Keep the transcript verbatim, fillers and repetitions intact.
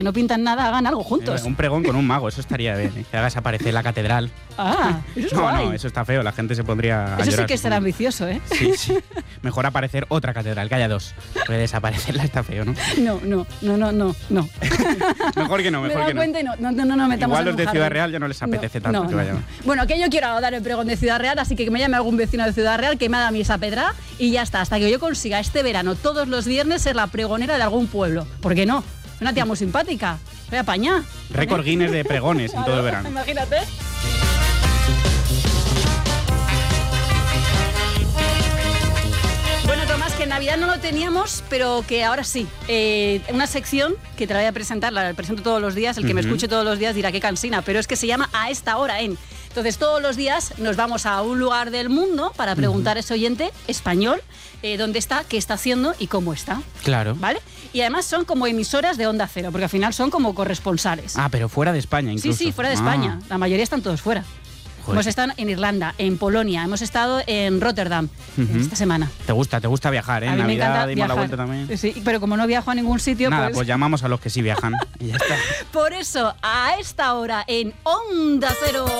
no pintan nada, hagan algo juntos. Eh, un pregón con un mago, eso estaría bien, ¿eh? Que hagas aparecer la catedral. Ah, eso es No, guay. no, eso está feo, la gente se pondría a Eso llorar, sí que será supongo. ambicioso, ¿eh? Sí, sí. Mejor aparecer otra catedral, que haya dos. Puede desaparecerla, está feo, ¿no? No, no, no, no, no, no. Mejor que no, Me he mejor dado que no. cuenta y no, no, no, no, no metamos Igual en los un de jardín. Ciudad Real ya no les apetece No, tanto no, que no. vayan. Bueno, que yo quiero dar el pregón de Ciudad Real, así que que me llame algún vecino de Ciudad Real que me haga mi esa pedra y ya está. Hasta que yo consiga este verano, todos los viernes, ser la pregonera de algún pueblo. ¿Por qué no? Una tía muy simpática. Voy a apañar. Récord Guinness de pregones en todo el verano. Imagínate. Bueno, Tomás, que en Navidad no lo teníamos, pero que ahora sí. Eh, una sección que te la voy a presentar, la presento todos los días. El que uh-huh. me escuche todos los días dirá qué cansina, pero es que se llama A esta hora en. Entonces, todos los días nos vamos a un lugar del mundo para preguntar uh-huh. a ese oyente español eh, dónde está, qué está haciendo y cómo está. Claro. ¿Vale? Y además son como emisoras de Onda Cero, porque al final son como corresponsales. Ah, pero fuera de España incluso. Sí, sí, fuera de ah. España. La mayoría están todos fuera. Joder. Hemos estado en Irlanda, en Polonia, hemos estado en Rotterdam uh-huh. esta semana. Te gusta, te gusta viajar, ¿eh? A mí Navidad me encanta dimos viajar. la vuelta también. Sí, pero como no viajo a ningún sitio, Nada, pues... pues llamamos a los que sí viajan y ya está. Por eso, a esta hora en Onda Cero.